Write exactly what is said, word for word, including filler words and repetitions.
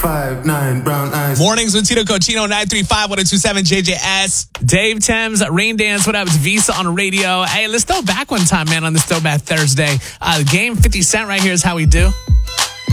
five nine, brown eyes. Mornings with Tito Cochino, nine three five, one oh two seven, J J S. Dave Thames, Rain Dance, what up? It's Visa on radio. Hey, let's throw back one time, man, on this Throwback Thursday. Uh, the game, fifty Cent right here is how we do.